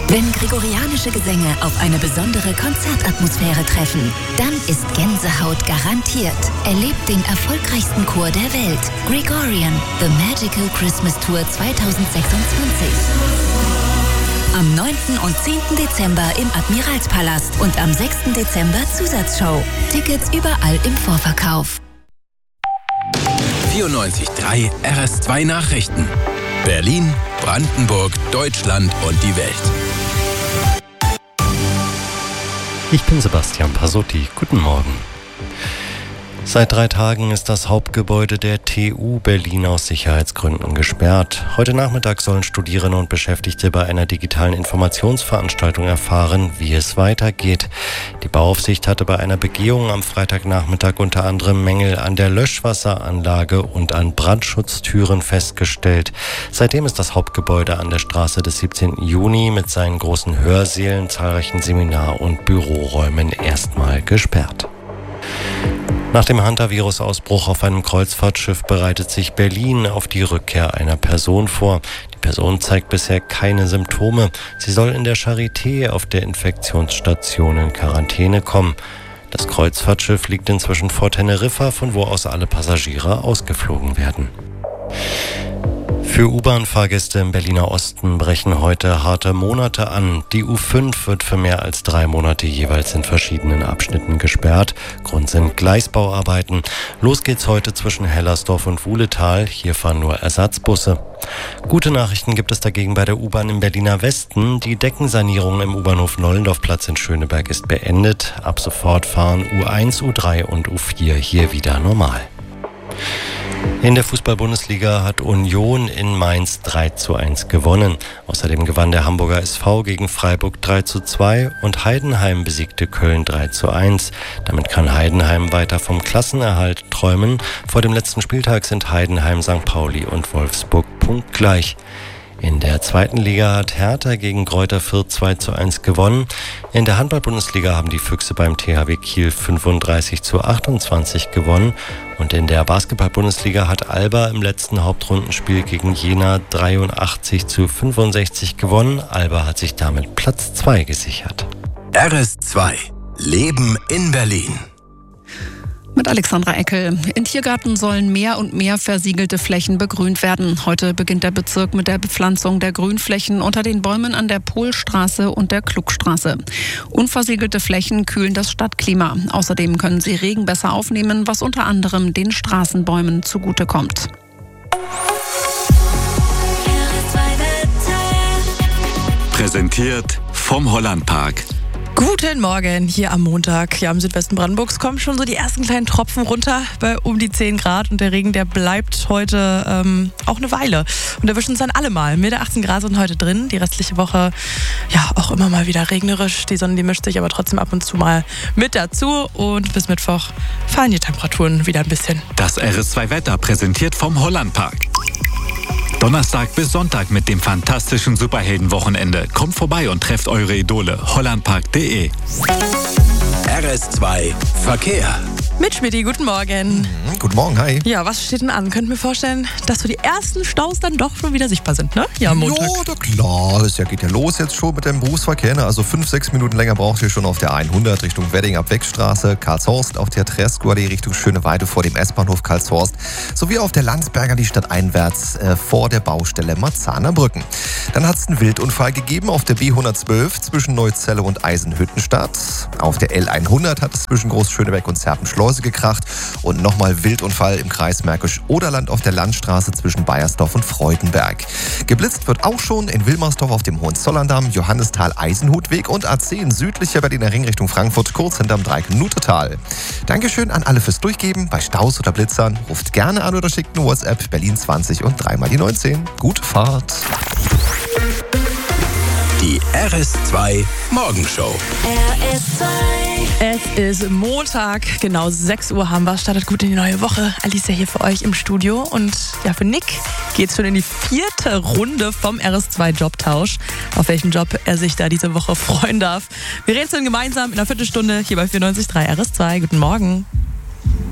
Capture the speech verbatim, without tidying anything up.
Wenn gregorianische Gesänge auf eine besondere Konzertatmosphäre treffen, dann ist Gänsehaut garantiert. Erlebt den erfolgreichsten Chor der Welt, Gregorian, The Magical Christmas Tour zweitausendsechsundzwanzig. Am neunten und zehnten Dezember im Admiralspalast und am sechsten Dezember Zusatzshow. Tickets überall im Vorverkauf. vierundneunzig Komma drei R S zwei Nachrichten. Berlin, Brandenburg, Deutschland und die Welt. Ich bin Sebastian Pasotti. Guten Morgen. Seit drei Tagen ist das Hauptgebäude der T U Berlin aus Sicherheitsgründen gesperrt. Heute Nachmittag sollen Studierende und Beschäftigte bei einer digitalen Informationsveranstaltung erfahren, wie es weitergeht. Die Bauaufsicht hatte bei einer Begehung am Freitagnachmittag unter anderem Mängel an der Löschwasseranlage und an Brandschutztüren festgestellt. Seitdem ist das Hauptgebäude an der Straße des siebzehnten Juni mit seinen großen Hörsälen, zahlreichen Seminar- und Büroräumen erstmal gesperrt. Nach dem Hantavirus-Ausbruch auf einem Kreuzfahrtschiff bereitet sich Berlin auf die Rückkehr einer Person vor. Die Person zeigt bisher keine Symptome. Sie soll in der Charité auf der Infektionsstation in Quarantäne kommen. Das Kreuzfahrtschiff liegt inzwischen vor Teneriffa, von wo aus alle Passagiere ausgeflogen werden. Für U-Bahn-Fahrgäste im Berliner Osten brechen heute harte Monate an. Die U fünf wird für mehr als drei Monate jeweils in verschiedenen Abschnitten gesperrt. Grund sind Gleisbauarbeiten. Los geht's heute zwischen Hellersdorf und Wuhletal. Hier fahren nur Ersatzbusse. Gute Nachrichten gibt es dagegen bei der U-Bahn im Berliner Westen. Die Deckensanierung im U-Bahnhof Nollendorfplatz in Schöneberg ist beendet. Ab sofort fahren U eins, U drei und U vier hier wieder normal. In der Fußball-Bundesliga hat Union in Mainz drei zu eins gewonnen. Außerdem gewann der Hamburger S V gegen Freiburg drei zu zwei und Heidenheim besiegte Köln drei zu eins. Damit kann Heidenheim weiter vom Klassenerhalt träumen. Vor dem letzten Spieltag sind Heidenheim, Sankt Pauli und Wolfsburg punktgleich. In der zweiten Liga hat Hertha gegen Greuther Fürth zwei zu eins gewonnen. In der Handball-Bundesliga haben die Füchse beim T H W Kiel fünfunddreißig zu achtundzwanzig gewonnen. Und in der Basketball-Bundesliga hat Alba im letzten Hauptrundenspiel gegen Jena dreiundachtzig zu fünfundsechzig gewonnen. Alba hat sich damit Platz zwei gesichert. R S zwei. Leben in Berlin. Mit Alexandra Eckel. In Tiergarten sollen mehr und mehr versiegelte Flächen begrünt werden. Heute beginnt der Bezirk mit der Bepflanzung der Grünflächen unter den Bäumen an der Polstraße und der Klugstraße. Unversiegelte Flächen kühlen das Stadtklima. Außerdem können sie Regen besser aufnehmen, was unter anderem den Straßenbäumen zugutekommt. Präsentiert vom Hollandpark. Guten Morgen hier am Montag. Ja, im Südwesten Brandenburgs kommen schon so die ersten kleinen Tropfen runter bei um die zehn Grad. Und der Regen, der bleibt heute ähm, auch eine Weile. Und erwischen es dann alle mal. Mitte achtzehn Grad sind heute drin. Die restliche Woche, ja, auch immer mal wieder regnerisch. Die Sonne, die mischt sich aber trotzdem ab und zu mal mit dazu. Und bis Mittwoch fallen die Temperaturen wieder ein bisschen. Das R S zwei Wetter präsentiert vom Hollandpark. Donnerstag bis Sonntag mit dem fantastischen Superheldenwochenende. Kommt vorbei und trefft eure Idole. hollandpark punkt de. R S zwei Verkehr. Mit Schmidti, guten Morgen. Mhm, guten Morgen, hi. Ja, was steht denn an? Könnt mir vorstellen, dass so die ersten Staus dann doch schon wieder sichtbar sind, ne? Ja, am Montag. Ja, da klar. Es ja, geht ja los jetzt schon mit dem Berufsverkehr. Ne? Also fünf, sechs Minuten länger braucht ihr schon auf der hundert Richtung Wedding ab Wegstraße, Karlshorst auf der Tresguardi Richtung Schöneweide vor dem S-Bahnhof Karlshorst, sowie auf der Landsberger die Stadt einwärts äh, vor der Baustelle Marzahner Brücken. Dann hat es einen Wildunfall gegeben auf der B hundertzwölf zwischen Neuzelle und Eisenhüttenstadt. Auf der L hundert hat es zwischen Großschöneberg und Zerpenschleuse gekracht und nochmal Wildunfall im Kreis Märkisch-Oderland auf der Landstraße zwischen Baiersdorf und Freudenberg. Geblitzt wird auch schon in Wilmersdorf auf dem Hohenzollerndamm, Johannisthal-Eisenhutweg und A zehn südlicher Berliner Ring Richtung Frankfurt, kurz hinterm Dreieck-Nutetal. Dankeschön an alle fürs Durchgeben. Bei Staus oder Blitzern ruft gerne an oder schickt eine WhatsApp Berlin zwanzig und dreimal die neunzehn. Gute Fahrt. Die R S zwei Morgenshow. R S zwei. Es ist Montag, genau sechs Uhr haben wir. Startet gut in die neue Woche. Alicia hier für euch im Studio. Und ja, für Nick geht's schon in die vierte Runde vom R S zwei Jobtausch. Auf welchen Job er sich da diese Woche freuen darf. Wir rätseln gemeinsam in einer Viertelstunde hier bei vierundneunzig Komma drei R S zwei. Guten Morgen.